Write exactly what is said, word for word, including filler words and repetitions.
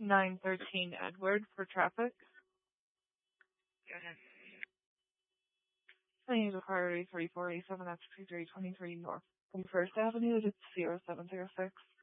nine thirteen Edward for traffic. Go ahead. Claims of priority three four eight seven X two three twenty-three North twenty-first Avenue. It's zero seven zero six.